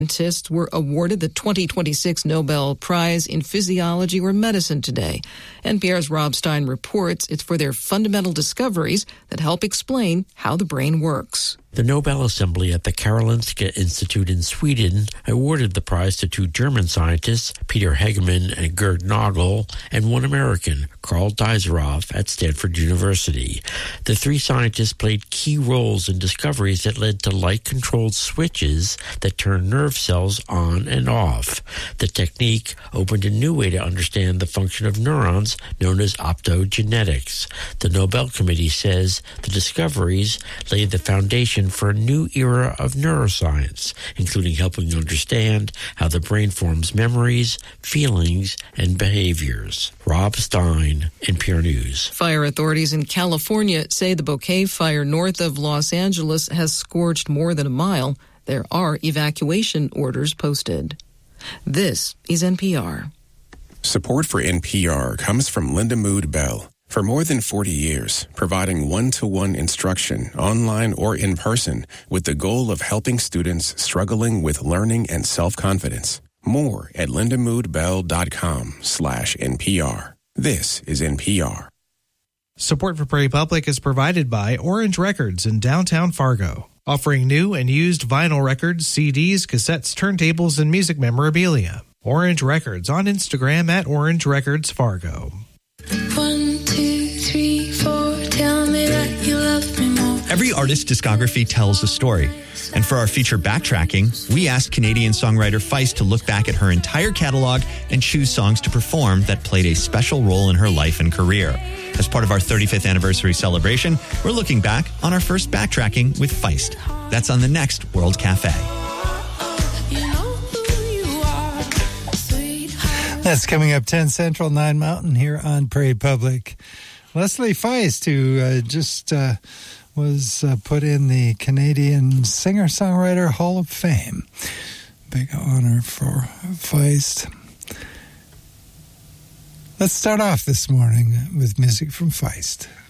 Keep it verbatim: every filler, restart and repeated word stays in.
Scientists were awarded the twenty twenty-six Nobel Prize in Physiology or Medicine today. N P R's Rob Stein reports it's for their fundamental discoveries that help explain how the brain works. The Nobel Assembly at the Karolinska Institute in Sweden awarded the prize to two German scientists, Peter Hegemann and Gerd Nagel, and one American, Carl Deiseroff, at Stanford University. The three scientists played key roles in discoveries that led to light-controlled switches that turn nerve cells on and off. The technique opened a new way to understand the function of neurons, known as optogenetics. The Nobel Committee says the discoveries laid the foundation for a new era of neuroscience, including helping understand how the brain forms memories, feelings, and behaviors. Rob Stein, N P R News. Fire authorities in California say the Bouquet fire north of Los Angeles has scorched more than a mile. There are evacuation orders posted. This is N P R. Support for N P R comes from Linda Mood Bell. For more than forty years, providing one-to-one instruction, online or in person, with the goal of helping students struggling with learning and self-confidence. More at lindamoodbell.com slash NPR. This is N P R. Support for Prairie Public is provided by Orange Records in downtown Fargo, offering new and used vinyl records, C Ds, cassettes, turntables, and music memorabilia. Orange Records on Instagram at Orange Records Fargo. One, two, three, four, tell me that you love me more. Every artist's discography tells a story. And for our feature Backtracking, we asked Canadian songwriter Feist to look back at her entire catalog and choose songs to perform that played a special role in her life and career. As part of our thirty-fifth anniversary celebration, we're looking back on our first Backtracking with Feist. That's on the next World Cafe. That's coming up ten Central, nine Mountain here on Prairie Public. Leslie Feist, who uh, just uh, was uh, put in the Canadian Singer-Songwriter Hall of Fame. Big honor for Feist. Let's start off this morning with music from Feist.